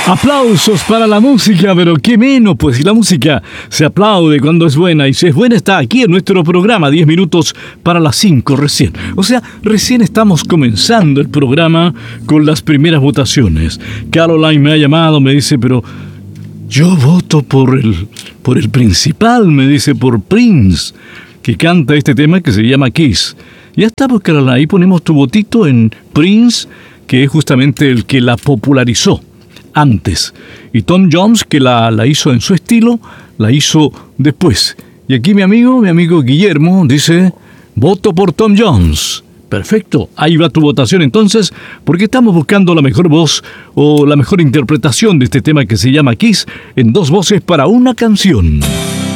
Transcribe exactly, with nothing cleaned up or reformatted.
Aplausos para la música, pero qué menos, pues si la música se aplaude cuando es buena, y si es buena está aquí en nuestro programa, diez minutos para las cinco recién. O sea, recién estamos comenzando el programa con las primeras votaciones. Caroline me ha llamado, me dice, pero yo voto por el, por el principal, me dice, por Prince, que canta este tema que se llama Kiss. Ya está, pues Caroline, ahí ponemos tu votito en Prince, que es justamente el que la popularizó antes. Y Tom Jones, que la, la hizo en su estilo, la hizo después. Y aquí mi amigo, mi amigo Guillermo, dice, voto por Tom Jones. Perfecto, ahí va tu votación entonces, porque estamos buscando la mejor voz o la mejor interpretación de este tema que se llama Kiss en dos voces para una canción.